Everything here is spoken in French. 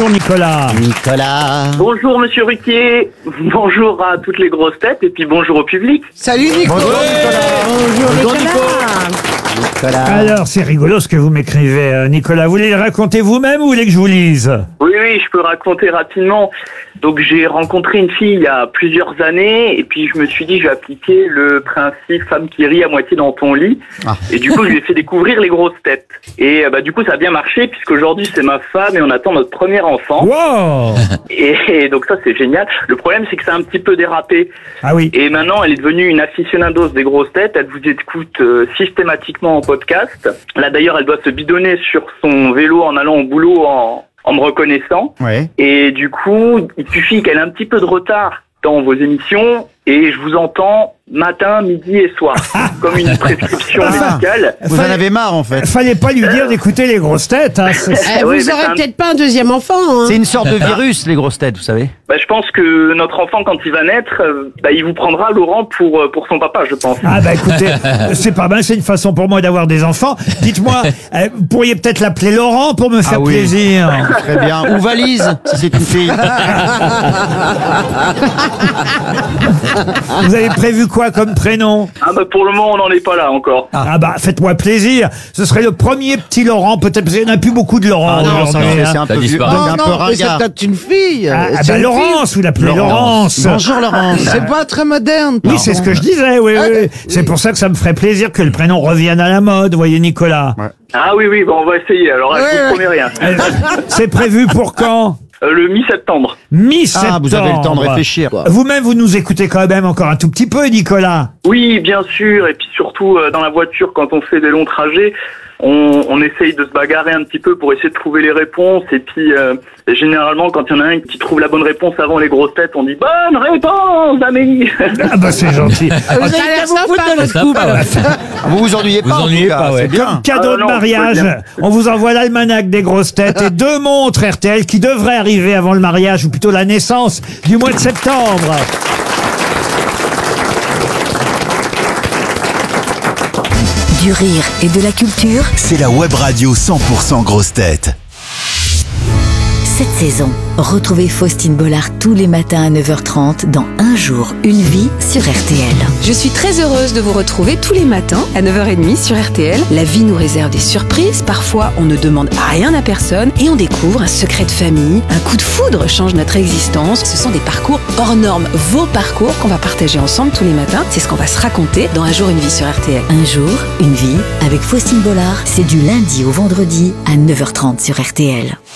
Bonjour Nicolas. Nicolas. Bonjour Monsieur Ruquier, bonjour à toutes les grosses têtes et puis bonjour au public. Salut Nico. Bonjour Bonjour Nicolas. Alors c'est rigolo ce que vous m'écrivez Nicolas. Vous voulez le raconter vous-même ou vous voulez que je vous lise? Oui, je peux raconter rapidement. Donc j'ai rencontré une fille il y a plusieurs années et puis je me suis dit je vais appliquer le principe femme qui rit à moitié dans ton lit. Et du coup je lui ai fait découvrir les grosses têtes. Et du coup ça a bien marché puisqu'aujourd'hui c'est ma femme et on attend notre premier enfant. Wow. Et donc ça c'est génial. Le problème c'est que ça a un petit peu dérapé. Ah oui. Et maintenant elle est devenue une aficionados des grosses têtes. Elle vous écoute systématiquement en podcast. Là d'ailleurs elle doit se bidonner sur son vélo en allant au boulot en me reconnaissant. Ouais. Et du coup, il suffit qu'elle ait un petit peu de retard dans vos émissions et je vous entends matin, midi et soir. Comme une prescription médicale. Vous en avez marre en fait. Fallait pas lui dire d'écouter les grosses têtes. Hein. Vous Ouais, mais aurez c'est un- peut-être pas un deuxième enfant. Hein. C'est une sorte de virus, les grosses têtes, vous savez. Je pense que notre enfant, quand il va naître, il vous prendra Laurent pour son papa, je pense. Ah bah écoutez, c'est pas mal, c'est une façon pour moi d'avoir des enfants. Dites-moi, vous pourriez peut-être l'appeler Laurent pour me faire oui. plaisir. Très bien. Ou valise, si c'est une fille. Vous avez prévu quoi comme prénom? Pour le moment, on n'en est pas là encore. Ah bah faites-moi plaisir. Ce serait le premier petit Laurent, peut-être parce qu'il n'y en a plus beaucoup de Laurent. Non, ça, aujourd'hui, c'est hein. un peu Ça vieux, disparaît. un peu mais c'est ringard. peut-être une fille. Ah C'est bah une Laurence, vous l'appelez Laurence. Bonjour Laurence. fille. C'est pas très moderne. Oui, c'est ce que je disais, oui. oui. C'est pour ça que ça me ferait plaisir que le prénom revienne à la mode, voyez Nicolas. Ah oui, on va essayer. Alors, je vous promets rien. C'est prévu pour quand? Le mi-septembre. Mi-septembre. Ah, vous avez le temps de réfléchir. Vous-même, vous nous écoutez quand même encore un tout petit peu, Nicolas. Oui, bien sûr. Et puis surtout, dans la voiture, quand on fait des longs trajets, on essaye de se bagarrer un petit peu pour essayer de trouver les réponses. Et puis, généralement, quand il y en a un qui trouve la bonne réponse avant les grosses têtes, on dit « Bonne réponse, Amélie !» Ah bah c'est gentil. Vous avez l'air sympa, votre couple. Vous vous ennuyez pas, Vous en tout ennuyez cas, pas, ouais. c'est bien. Cadeau de non, mariage, faut bien. on vous envoie l'almanach des grosses têtes et 2 montres RTL qui devraient arriver avant le mariage, ou plutôt la naissance du mois de septembre. Du rire et de la culture. C'est la web radio 100% grosses têtes. Cette saison, retrouvez Faustine Bollard tous les matins à 9h30 dans Un jour, une vie sur RTL. Je suis très heureuse de vous retrouver tous les matins à 9h30 sur RTL. La vie nous réserve des surprises. Parfois, on ne demande rien à personne et on découvre un secret de famille. Un coup de foudre change notre existence. Ce sont des parcours hors normes. Vos parcours qu'on va partager ensemble tous les matins. C'est ce qu'on va se raconter dans Un jour, une vie sur RTL. Un jour, une vie avec Faustine Bollard. C'est du lundi au vendredi à 9h30 sur RTL.